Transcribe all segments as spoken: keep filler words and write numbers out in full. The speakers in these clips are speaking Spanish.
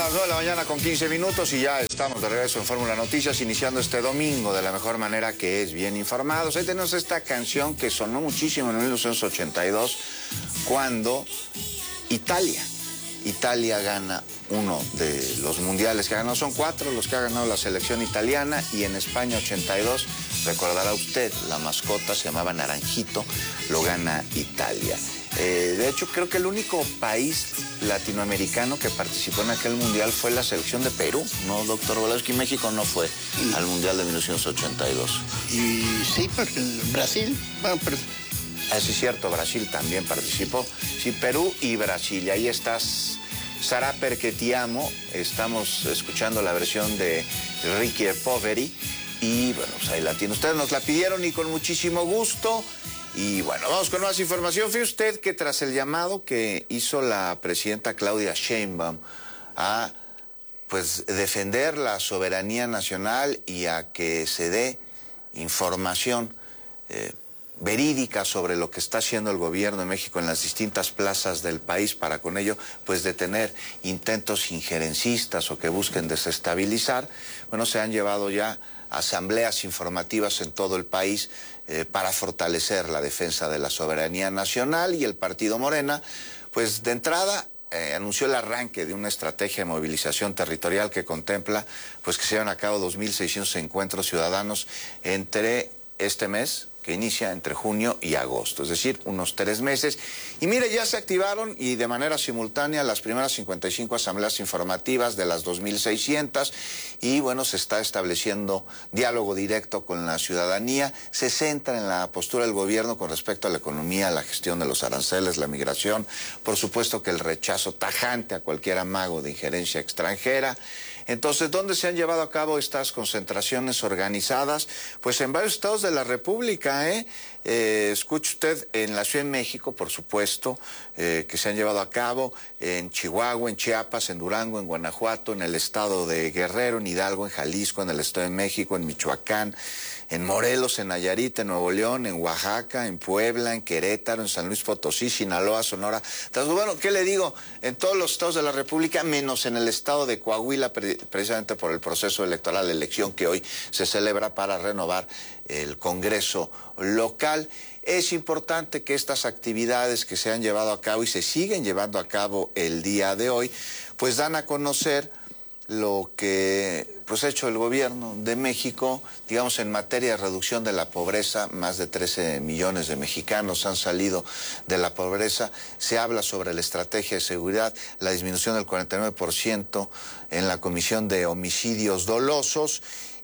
las nueve de la mañana con quince minutos y ya estamos de regreso en Fórmula Noticias, iniciando este domingo de la mejor manera, que es bien informados. Ahí tenemos esta canción que sonó muchísimo en mil novecientos ochenta y dos, cuando Italia, Italia gana uno de los mundiales que ha ganado. Son cuatro los que ha ganado la selección italiana, y en España ochenta y dos, recordará usted, la mascota se llamaba Naranjito, lo gana Italia. Eh, de hecho, creo que el único país latinoamericano que participó en aquel mundial fue la selección de Perú, ¿no, doctor Volosky? México no fue sí. al mundial de mil novecientos ochenta y dos. Y sí, porque Brasil, bueno, pero... Ah, sí, es cierto, Brasil también participó. Sí, Perú y Brasil. Y ahí estás, Sarà perché ti amo. Estamos escuchando la versión de Ricky Poveri. Y bueno, pues ahí la tiene. Ustedes nos la pidieron y con muchísimo gusto. Y bueno, vamos con más información. Fíjese usted que tras el llamado que hizo la presidenta Claudia Sheinbaum a pues defender la soberanía nacional y a que se dé información eh, verídica sobre lo que está haciendo el gobierno de México en las distintas plazas del país, para con ello pues detener intentos injerencistas o que busquen desestabilizar, bueno, se han llevado ya asambleas informativas en todo el país eh, para fortalecer la defensa de la soberanía nacional. Y el partido Morena, pues de entrada eh, anunció el arranque de una estrategia de movilización territorial que contempla pues que se llevan a cabo dos mil seiscientos encuentros ciudadanos entre este mes, que inicia entre junio y agosto, es decir, unos tres meses. Y mire, ya se activaron y de manera simultánea las primeras cincuenta y cinco asambleas informativas de las dos mil seiscientas, y bueno, se está estableciendo diálogo directo con la ciudadanía. Se centra en la postura del gobierno con respecto a la economía, la gestión de los aranceles, la migración, por supuesto que el rechazo tajante a cualquier amago de injerencia extranjera. Entonces, ¿dónde se han llevado a cabo estas concentraciones organizadas? Pues en varios estados de la República, ¿eh? Eh, escuche usted, en la Ciudad de México, por supuesto, eh, que se han llevado a cabo, en Chihuahua, en Chiapas, en Durango, en Guanajuato, en el estado de Guerrero, en Hidalgo, en Jalisco, en el estado de México, en Michoacán, en Morelos, en Nayarit, en Nuevo León, en Oaxaca, en Puebla, en Querétaro, en San Luis Potosí, Sinaloa, Sonora. Entonces, bueno, ¿qué le digo? En todos los estados de la República, menos en el estado de Coahuila, pre precisamente por el proceso electoral, la elección que hoy se celebra para renovar el Congreso local. Es importante que estas actividades que se han llevado a cabo y se siguen llevando a cabo el día de hoy, pues dan a conocer lo que pues ha hecho el gobierno de México, digamos, en materia de reducción de la pobreza. Más de trece millones de mexicanos han salido de la pobreza. Se habla sobre la estrategia de seguridad, la disminución del cuarenta y nueve por ciento en la comisión de homicidios dolosos.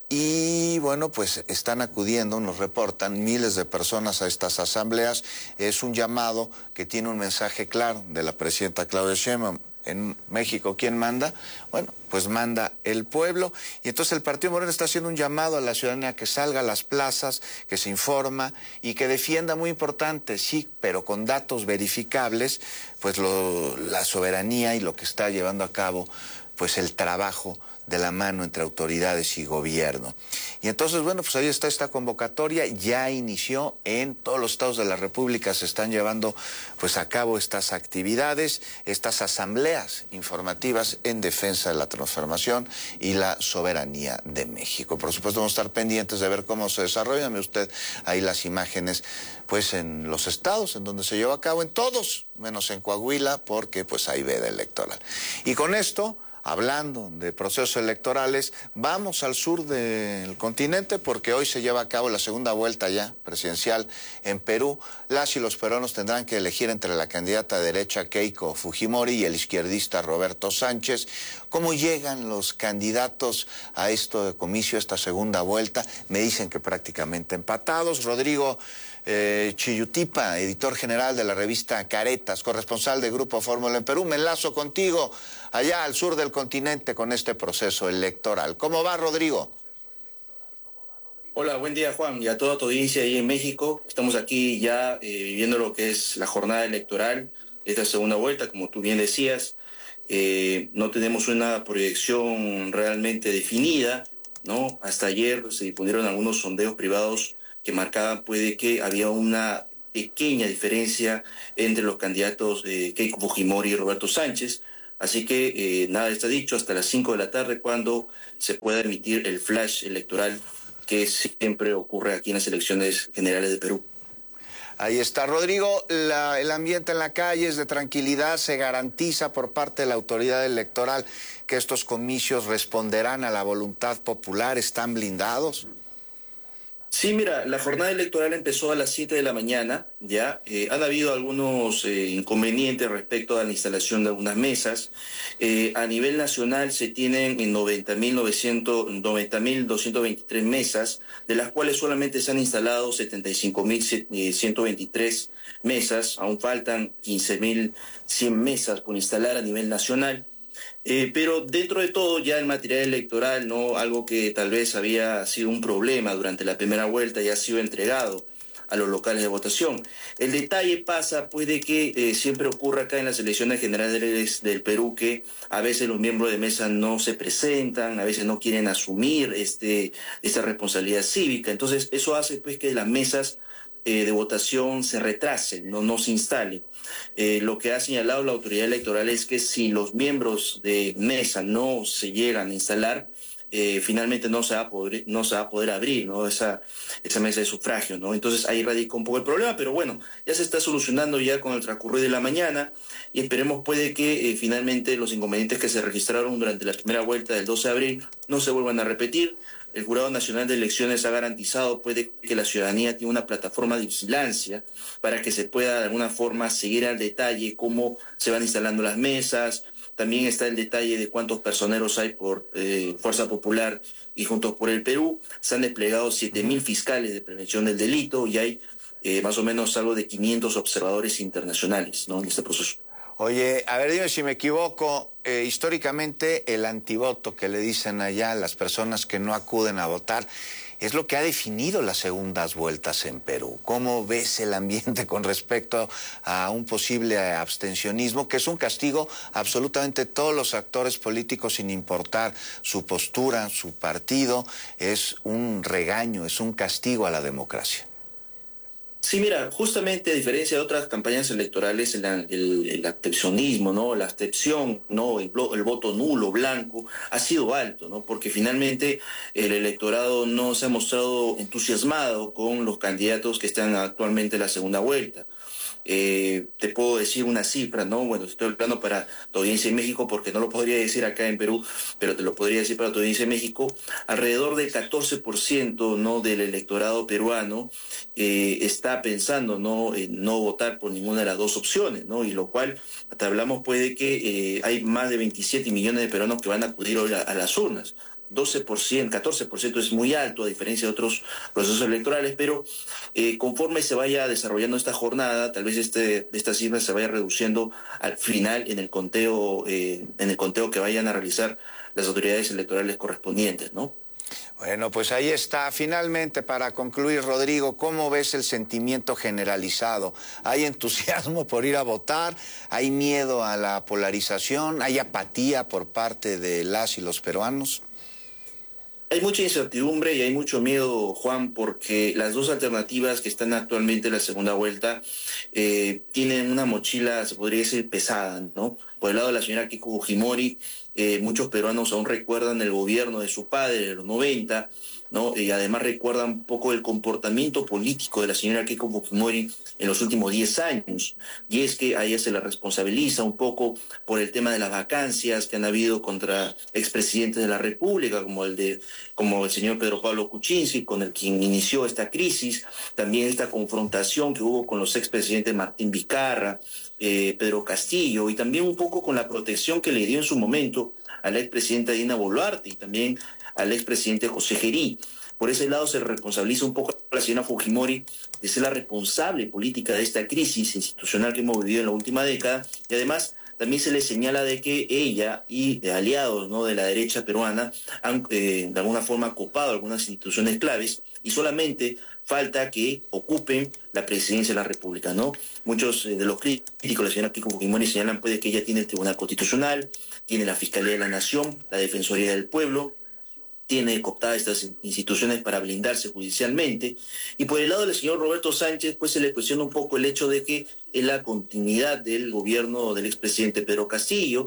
Y bueno, pues están acudiendo, nos reportan, miles de personas a estas asambleas. Es un llamado que tiene un mensaje claro de la presidenta Claudia Sheinbaum. En México, ¿quién manda? Bueno, pues manda el pueblo. Y entonces el Partido Morena está haciendo un llamado a la ciudadanía que salga a las plazas, que se informa y que defienda, muy importante, sí, pero con datos verificables, pues lo, la soberanía y lo que está llevando a cabo pues el trabajo de la mano entre autoridades y gobierno. Y entonces, bueno, pues ahí está esta convocatoria, ya inició en todos los estados de la República, se están llevando pues a cabo estas actividades, estas asambleas informativas en defensa de la transformación y la soberanía de México. Por supuesto, vamos a estar pendientes de ver cómo se desarrollan. Ve usted ahí las imágenes, pues en los estados en donde se llevó a cabo, en todos, menos en Coahuila, porque pues hay veda electoral. Y con esto, hablando de procesos electorales, vamos al sur del continente, porque hoy se lleva a cabo la segunda vuelta ya presidencial en Perú. Las y los peruanos tendrán que elegir entre la candidata derecha Keiko Fujimori y el izquierdista Roberto Sánchez. ¿Cómo llegan los candidatos a esto comicio, esta segunda vuelta? Me dicen que prácticamente empatados. Rodrigo Eh, Chiyutipa, editor general de la revista Caretas, corresponsal de Grupo Fórmula en Perú. Me enlazo contigo allá al sur del continente con este proceso electoral. ¿Cómo va, Rodrigo? Hola, buen día, Juan, y a toda tu audiencia ahí en México. Estamos aquí ya eh, viviendo lo que es la jornada electoral, esta segunda vuelta, como tú bien decías. Eh, no tenemos una proyección realmente definida, ¿no? Hasta ayer se difundieron algunos sondeos privados que marcaban puede que había una pequeña diferencia entre los candidatos de Keiko Fujimori y Roberto Sánchez. Así que eh, nada está dicho hasta las cinco de la tarde cuando se pueda emitir el flash electoral que siempre ocurre aquí en las elecciones generales de Perú. Ahí está, Rodrigo. La, el ambiente en la calle es de tranquilidad. Se garantiza por parte de la autoridad electoral que estos comicios responderán a la voluntad popular. ¿Están blindados? Sí, mira, la jornada electoral empezó a las siete de la mañana, ya. Eh, han habido algunos eh, inconvenientes respecto a la instalación de algunas mesas. Eh, a nivel nacional se tienen en noventa mil doscientas veintitrés mesas, de las cuales solamente se han instalado setenta y cinco mil ciento veintitrés mesas. Aún faltan quince mil cien mesas por instalar a nivel nacional. Eh, pero dentro de todo ya el material electoral, no algo que tal vez había sido un problema durante la primera vuelta, ya ha sido entregado a los locales de votación. El detalle pasa pues de que eh, siempre ocurre acá en las elecciones generales del Perú que a veces los miembros de mesa no se presentan, a veces no quieren asumir este, esta responsabilidad cívica. Entonces eso hace pues que las mesas eh, de votación se retrasen, no, no se instalen. Eh, lo que ha señalado la autoridad electoral es que si los miembros de mesa no se llegan a instalar, eh, finalmente no se va a poder, no se va a poder abrir, ¿no? esa, esa mesa de sufragio, ¿no? Entonces ahí radica un poco el problema, pero bueno, ya se está solucionando ya con el transcurrir de la mañana y esperemos puede que eh, finalmente los inconvenientes que se registraron durante la primera vuelta del doce de abril no se vuelvan a repetir. El Jurado Nacional de Elecciones ha garantizado puede que la ciudadanía tiene una plataforma de vigilancia para que se pueda de alguna forma seguir al detalle cómo se van instalando las mesas. También está el detalle de cuántos personeros hay por eh, Fuerza Popular y Juntos por el Perú. Se han desplegado siete mil fiscales de prevención del delito y hay eh, más o menos algo de quinientos observadores internacionales, ¿no?, en este proceso. Oye, a ver, dime si me equivoco, eh, históricamente el antivoto que le dicen allá a las personas que no acuden a votar es lo que ha definido las segundas vueltas en Perú. ¿Cómo ves el ambiente con respecto a un posible abstencionismo, que es un castigo absolutamente todos los actores políticos sin importar su postura, su partido? Es un regaño, es un castigo a la democracia. Sí, mira, justamente a diferencia de otras campañas electorales, el, el, el abstencionismo, ¿no?, la abstención, ¿no?, el, el voto nulo, blanco, ha sido alto, ¿no?, porque finalmente el electorado no se ha mostrado entusiasmado con los candidatos que están actualmente en la segunda vuelta. Eh, te puedo decir una cifra, ¿no? Bueno, estoy hablando para tu audiencia en México porque no lo podría decir acá en Perú, pero te lo podría decir para tu audiencia en México. Alrededor del catorce por ciento, ¿no?, del electorado peruano eh, está pensando, ¿no?, en no votar por ninguna de las dos opciones, ¿no? Y lo cual, hasta hablamos pues de que eh, hay más de veintisiete millones de peruanos que van a acudir hoy a, a las urnas. doce por ciento, catorce por ciento es muy alto a diferencia de otros procesos electorales, pero eh, conforme se vaya desarrollando esta jornada, tal vez este, esta cifra se vaya reduciendo al final en el conteo, eh, en el conteo que vayan a realizar las autoridades electorales correspondientes, ¿no? Bueno, pues ahí está. Finalmente, para concluir, Rodrigo, ¿cómo ves el sentimiento generalizado? ¿Hay entusiasmo por ir a votar? ¿Hay miedo a la polarización? ¿Hay apatía por parte de las y los peruanos? Hay mucha incertidumbre y hay mucho miedo, Juan, porque las dos alternativas que están actualmente en la segunda vuelta eh, tienen una mochila, se podría decir, pesada, ¿no? Por el lado de la señora Keiko Fujimori, eh, muchos peruanos aún recuerdan el gobierno de su padre de los noventa, ¿no? Y además recuerdan un poco el comportamiento político de la señora Keiko Fujimori en los últimos diez años. Y es que a ella se la responsabiliza un poco por el tema de las vacancias que han habido contra expresidentes de la República, como el de como el señor Pedro Pablo Kuczynski, con el quien inició esta crisis, también esta confrontación que hubo con los expresidentes Martín Vizcarra, eh, Pedro Castillo, y también un poco con la protección que le dio en su momento a la expresidenta Dina Boluarte y también al expresidente José Gerí. Por ese lado se responsabiliza un poco a la señora Fujimori de ser la responsable política de esta crisis institucional que hemos vivido en la última década, y además también se le señala de que ella y de aliados, ¿no?, de la derecha peruana han eh, de alguna forma copado algunas instituciones claves y solamente falta que ocupen la presidencia de la República, ¿no? Muchos eh, de los críticos de la señora Keiko Fujimori señalan pues, que ella tiene el Tribunal Constitucional, tiene la Fiscalía de la Nación, la Defensoría del Pueblo, tiene cooptadas estas instituciones para blindarse judicialmente. Y por el lado del señor Roberto Sánchez, pues se le cuestiona un poco el hecho de que en la continuidad del gobierno del expresidente Pedro Castillo,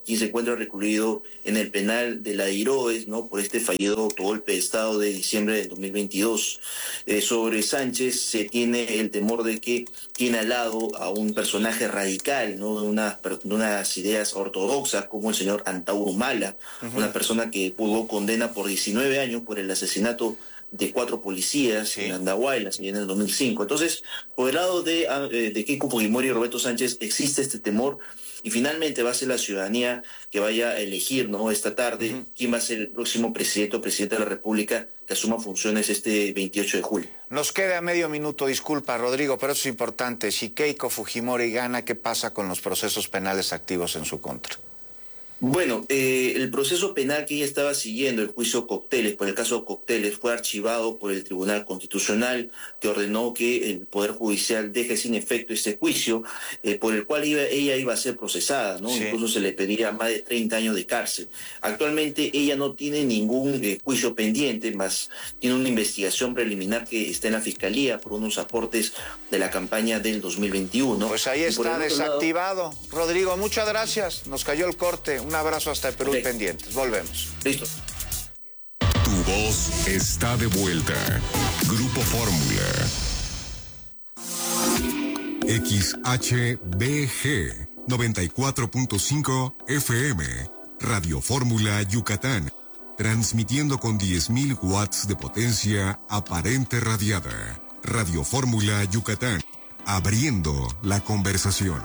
quien se encuentra recluido en el penal de la Iroes, ¿no? Por este fallido autogolpe de Estado de diciembre del dos mil veintidós. Eh, sobre Sánchez se tiene el temor de que tiene al lado a un personaje radical, ¿no? De unas, de unas ideas ortodoxas como el señor Antauro Humala, uh-huh. una persona que pudo condena por diecinueve años por el asesinato de cuatro policías sí. en Andahuaylas en el dos mil cinco. Entonces, por el lado de, de Keiko Fujimori y Roberto Sánchez existe este temor, y finalmente va a ser la ciudadanía que vaya a elegir, ¿no? esta tarde uh-huh. quién va a ser el próximo presidente o presidente de la República que asuma funciones este veintiocho de julio. Nos queda medio minuto, disculpa Rodrigo, pero eso es importante. Si Keiko Fujimori gana, ¿qué pasa con los procesos penales activos en su contra? Bueno, eh, el proceso penal que ella estaba siguiendo, el juicio Cocteles, por el caso Cocteles, fue archivado por el Tribunal Constitucional, que ordenó que el Poder Judicial deje sin efecto este juicio, eh, por el cual iba, ella iba a ser procesada, ¿no? Sí. Incluso se le pedía más de treinta años de cárcel. Actualmente ella no tiene ningún eh, juicio pendiente, más tiene una investigación preliminar que está en la Fiscalía por unos aportes de la campaña del dos mil veintiuno. Pues ahí está desactivado. Lado... Rodrigo, muchas gracias. Nos cayó el corte. Un abrazo hasta Perú okay. pendientes. Volvemos. Listo. Tu voz está de vuelta. Grupo Fórmula. X H B G noventa y cuatro punto cinco F M. Radio Fórmula Yucatán. Transmitiendo con diez mil watts de potencia aparente radiada. Radio Fórmula Yucatán. Abriendo la conversación.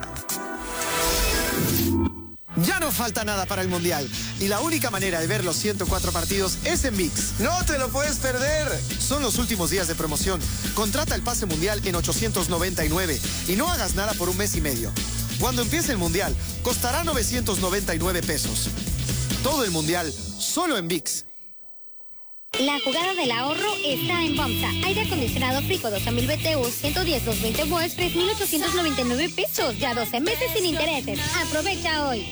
Ya no falta nada para el Mundial y la única manera de ver los ciento cuatro partidos es en ViX. ¡No te lo puedes perder! Son los últimos días de promoción. Contrata el pase Mundial en ochocientos noventa y nueve y no hagas nada por un mes y medio. Cuando empiece el Mundial, costará novecientos noventa y nueve pesos. Todo el Mundial, solo en ViX. La jugada del ahorro está en FOMSA. Aire acondicionado Frico dos mil B T U, ciento diez, doscientos veinte volts, tres mil ochocientos noventa y nueve pesos. Ya doce meses sin intereses. Aprovecha hoy.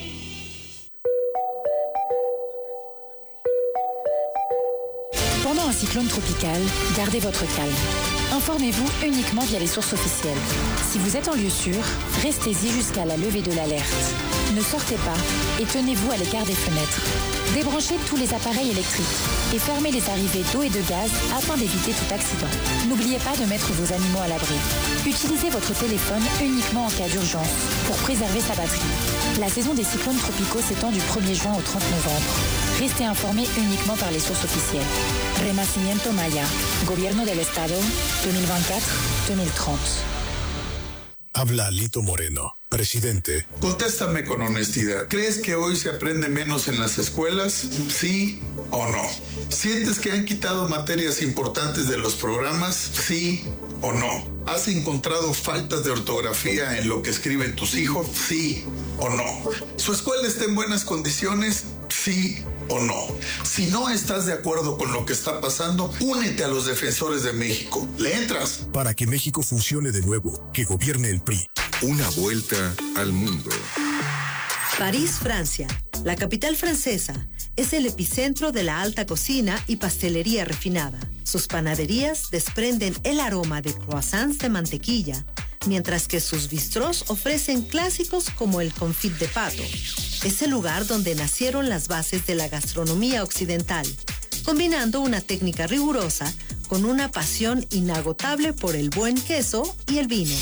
Pendant un cyclone tropical, gardez votre calme. Informez-vous uniquement via les sources officielles. Si vous êtes en lieu sûr, restez-y jusqu'à la levée de l'alerte. Ne sortez pas et tenez-vous à l'écart des fenêtres. Débranchez tous les appareils électriques et fermez les arrivées d'eau et de gaz afin d'éviter tout accident. N'oubliez pas de mettre vos animaux à l'abri. Utilisez votre téléphone uniquement en cas d'urgence pour préserver sa batterie. La saison des cyclones tropicaux s'étend du premier juin au trente novembre. Restez informés uniquement par les sources officielles. Renacimiento Maya, Gobierno del Estado, dos mil veinticuatro a dos mil treinta. Habla Alito Moreno, presidente. Contéstame con honestidad. ¿Crees que hoy se aprende menos en las escuelas? ¿Sí o no? ¿Sientes que han quitado materias importantes de los programas? ¿Sí o no? ¿Has encontrado faltas de ortografía en lo que escriben tus hijos? ¿Sí o no? ¿Su escuela está en buenas condiciones? ¿Sí o no? Si no estás de acuerdo con lo que está pasando, únete a los defensores de México. ¿Le entras? Para que México funcione de nuevo, que gobierne el P R I. Una vuelta al mundo. París, Francia. La capital francesa es el epicentro de la alta cocina y pastelería refinada. Sus panaderías desprenden el aroma de croissants de mantequilla, mientras que sus bistrós ofrecen clásicos como el confit de pato. Es el lugar donde nacieron las bases de la gastronomía occidental, combinando una técnica rigurosa con una pasión inagotable por el buen queso y el vino.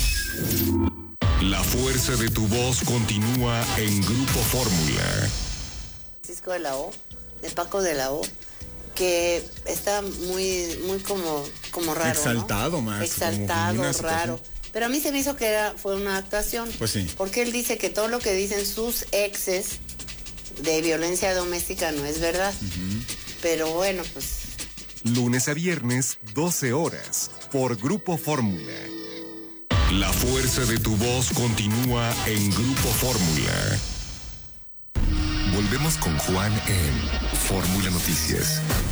La fuerza de tu voz continúa en Grupo Fórmula. Francisco de la O, de Paco de la O, que está muy, muy como, como raro, Exaltado, ¿no? más. Exaltado, raro. Pero a mí se me hizo que era, fue una actuación. Pues sí. Porque él dice que todo lo que dicen sus exes de violencia doméstica no es verdad. Uh-huh. Pero bueno, pues... Lunes a viernes, doce horas, por Grupo Fórmula. La fuerza de tu voz continúa en Grupo Fórmula. Volvemos con Juan en Fórmula Noticias.